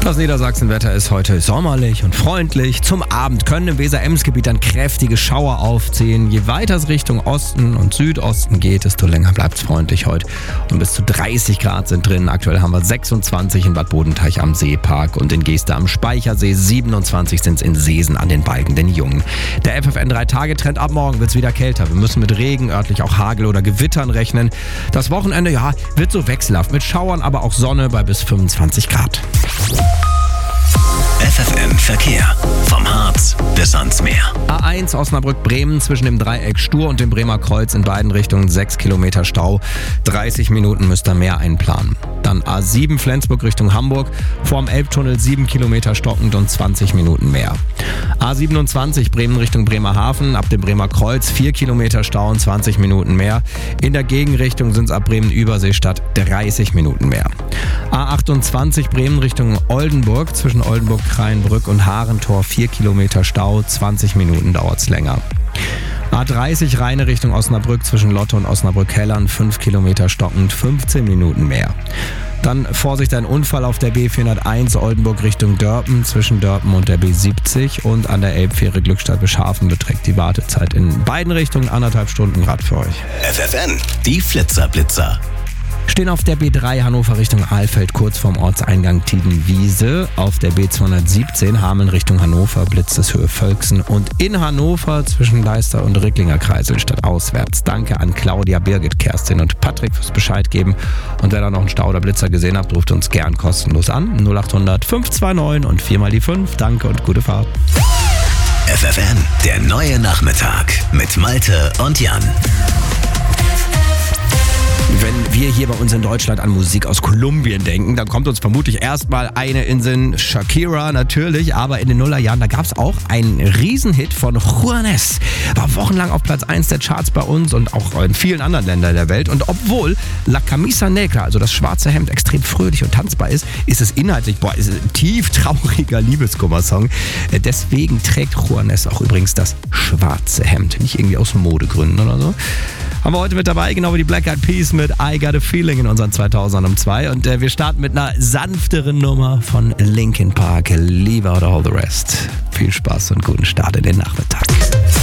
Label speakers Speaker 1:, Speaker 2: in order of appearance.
Speaker 1: Das Niedersachsenwetter ist heute sommerlich und freundlich. Zum Abend können im Weser-Ems-Gebiet dann kräftige Schauer aufziehen. Je weiter es Richtung Osten und Südosten geht, desto länger bleibt es freundlich heute. Und bis zu 30 Grad sind drin. Aktuell haben wir 26 in Bad Bodenteich am Seepark und in Geester am Speichersee. 27 sind es in Seesen an den Balkenden Jungen. Der FFN 3-Tage-Trend: ab morgen wird es wieder kälter. Wir müssen mit Regen, örtlich auch Hagel oder Gewittern rechnen. Das Wochenende, wird so wechselhaft mit Schauern, aber auch Sonne bei bis 25 Grad.
Speaker 2: FFN Verkehr. Vom Harz bis ans Meer.
Speaker 1: A1 Osnabrück-Bremen zwischen dem Dreieck Stur und dem Bremer Kreuz in beiden Richtungen 6 Kilometer Stau. 30 Minuten müsst ihr mehr einplanen. Dann A7 Flensburg Richtung Hamburg. Vorm Elbtunnel 7 Kilometer stockend und 20 Minuten mehr. A27 Bremen Richtung Bremerhaven. Ab dem Bremer Kreuz 4 Kilometer Stau und 20 Minuten mehr. In der Gegenrichtung sind es ab Bremen-Überseestadt 30 Minuten mehr. A28 Bremen Richtung Oldenburg zwischen Oldenburg-Kraienbrück und Harentor 4 Kilometer Stau, 20 Minuten dauert es länger. A30 Rheine Richtung Osnabrück zwischen Lotte und Osnabrück-Hellern 5 Kilometer stockend, 15 Minuten mehr. Dann Vorsicht, ein Unfall auf der B401 Oldenburg Richtung Dörpen zwischen Dörpen und der B70 und an der Elbfähre Glückstadt-Beschhafen beträgt die Wartezeit in beiden Richtungen 1,5 Stunden Grad für euch.
Speaker 2: FFN, die Flitzer-Blitzer.
Speaker 1: Stehen auf der B3 Hannover Richtung Ahlfeld kurz vorm Ortseingang Tiedenwiese. Auf der B217 Hameln Richtung Hannover blitzt es Höhe Völksen. Und in Hannover zwischen Leister und Ricklinger Kreisel statt auswärts. Danke an Claudia, Birgit, Kerstin und Patrick fürs Bescheid geben. Und wer da noch einen Stau oder Blitzer gesehen habt, ruft uns gern kostenlos an. 0800 529 und 4 mal die 5. Danke und gute Fahrt.
Speaker 2: FFN, der neue Nachmittag mit Malte und Jan.
Speaker 1: Wenn wir hier bei uns in Deutschland an Musik aus Kolumbien denken, dann kommt uns vermutlich erstmal eine in Sinn, Shakira natürlich, aber in den Nullerjahren, da gab es auch einen Riesenhit von Juanes. War wochenlang auf Platz 1 der Charts bei uns und auch in vielen anderen Ländern der Welt. Und obwohl La Camisa Negra, also das schwarze Hemd, extrem fröhlich und tanzbar ist es inhaltlich, ist ein tief trauriger Liebeskummer-Song. Deswegen trägt Juanes auch übrigens das schwarze Hemd, nicht irgendwie aus Modegründen oder so. Haben wir heute mit dabei, genau wie die Black Eyed Peas mit I Got a Feeling in unseren 2002. Und wir starten mit einer sanfteren Nummer von Linkin Park, Leave Out All the Rest. Viel Spaß und guten Start in den Nachmittag.